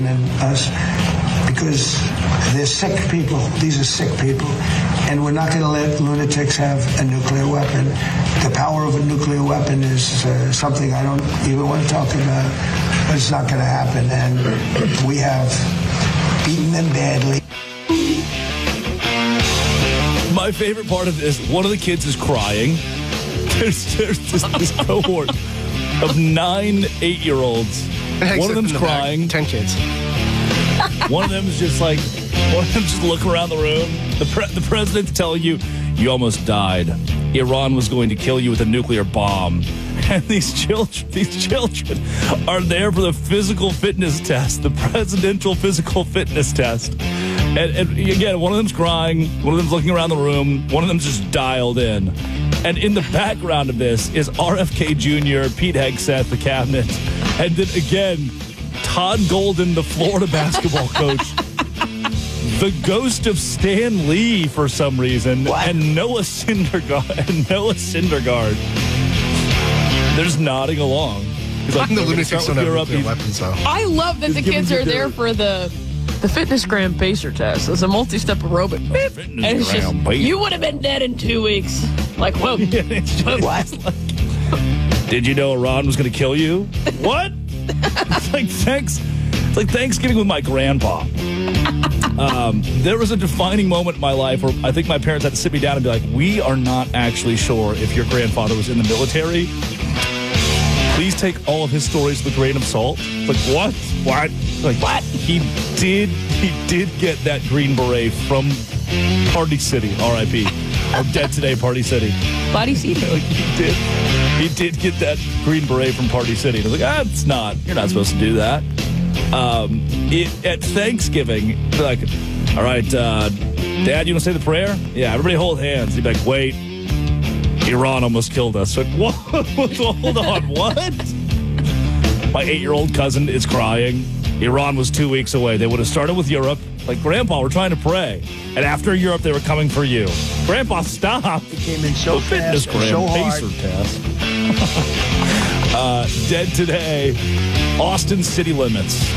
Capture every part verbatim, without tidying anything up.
than us because they're sick people. These are sick people. And we're not going to let lunatics have a nuclear weapon. The power of a nuclear weapon is uh, something I don't even want to talk about, but it's not going to happen. And we have beaten them badly. My favorite part of this, one of the kids is crying. There's, there's this, this cohort of nine eight-year-olds. One of them's crying. Ten kids. One of them is just like, one of them just looking around the room. The, pre- the president's telling you, you almost died. Iran was going to kill you with a nuclear bomb. And these children, these children are there for the physical fitness test, the presidential physical fitness test. And, and again, one of them's crying, one of them's looking around the room, one of them's just dialed in. And in the background of this is R F K Junior, Pete Hegseth, the cabinet, and then again, Todd Golden, the Florida basketball coach, the ghost of Stan Lee for some reason, what? and Noah Syndergaard. And Noah Syndergaard. They're just nodding along. He's like, the lunatics don't have nuclear weapons, though. I love that the kids are there for the the fitness gram pacer test. It's a multi-step aerobic. And it's just, you would have been dead in two weeks. Like, whoa. Yeah, it's just what? Like, did you know Iran was going to kill you? What? It's like thanks. It's like Thanksgiving with my grandpa. Um, there was a defining moment in my life where I think my parents had to sit me down and be like, we are not actually sure if your grandfather was in the military. Please take all of his stories with a grain of salt. Like, what? What? Like, what? He did, he did get that Green Beret from Party City, R I P Or dead today, Party City. Party City. Like, he did. He did get that Green Beret from Party City. And I was like, ah, it's not. You're not supposed to do that. Um, it, at Thanksgiving, they're like, all right, uh, Dad, you want to say the prayer? Yeah, everybody hold hands. He'd be like, wait, Iran almost killed us. Like, what? Hold on, what? My eight-year-old cousin is crying. Iran was two weeks away. They would have started with Europe. Like, Grandpa, we're trying to pray. And after Europe, they were coming for you. Grandpa, stop. It came in so fast and so hard. Pacer test. uh, dead today, Austin City Limits.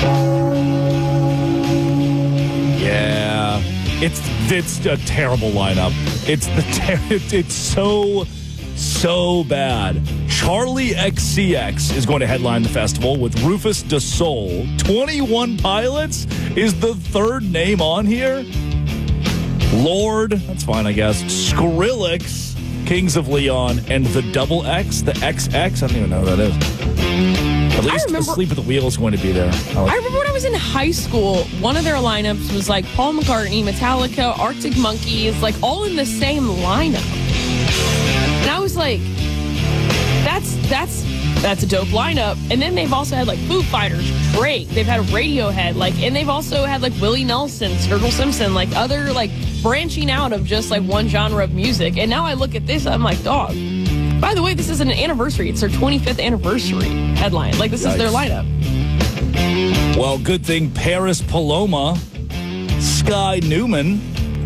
Yeah. It's it's a terrible lineup. It's the ter- it's so so bad. Charlie X C X is going to headline the festival with Rufus Du Sol. twenty-one Pilots is the third name on here. Lord, that's fine, I guess. Skrillex, Kings of Leon, and the Double X, the X X. I don't even know who that is. At least remember, Asleep at the Wheel is going to be there. I, like I remember when I was in high school, one of their lineups was like Paul McCartney, Metallica, Arctic Monkeys, like all in the same lineup. And I was like, that's that's that's a dope lineup. And then they've also had like Foo Fighters, Drake, they've had Radiohead, like, and they've also had like Willie Nelson, Sturgill Simpson, like other like branching out of just like one genre of music. And now I look at this, I'm like, dog. By the way, this is an anniversary. It's their twenty-fifth anniversary headline. Like, this Yikes. is their lineup. Well, good thing Paris Paloma, Sky Newman,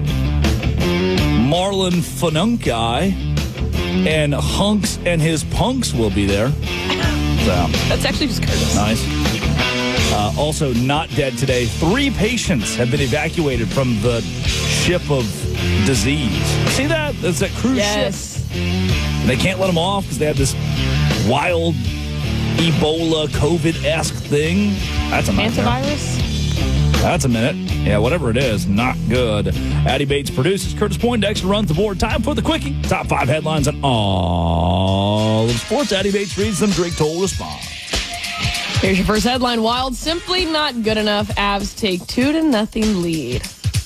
Marlon Fununkai, and Hunks and his Punks will be there. So, that's actually just Curtis. Nice. Uh, also, not dead today. Three patients have been evacuated from the ship of disease. See that? That's that cruise yes. ship. They can't let them off because they have this wild Ebola COVID-esque thing. That's a nightmare. Antivirus? That's a minute. Yeah, whatever it is, not good. Addie Bates produces. Curtis Poindexter runs the board. Time for the Quickie. Top five headlines on all of sports. Addie Bates reads them. Drake Toll responds. Here's your first headline. Wild simply not good enough. Avs take two to nothing lead.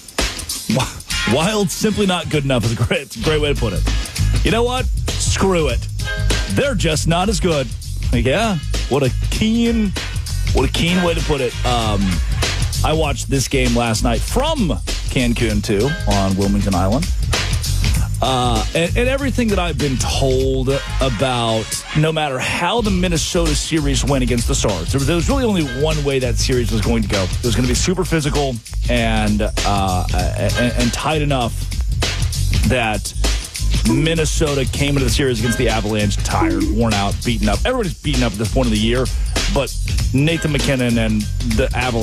Wild simply not good enough is a great, it's a great way to put it. You know what? Screw it. They're just not as good. Like, yeah, what a keen, what a keen way to put it. Um, I watched this game last night from Cancun, too, on Wilmington Island. Uh, and, and everything that I've been told about, no matter how the Minnesota series went against the Stars, there was, there was really only one way that series was going to go. It was going to be super physical and, uh, and, and tight enough that Minnesota came into the series against the Avalanche tired, worn out, beaten up. Everybody's beaten up at this point of the year, but Nathan McKinnon and the Avalanche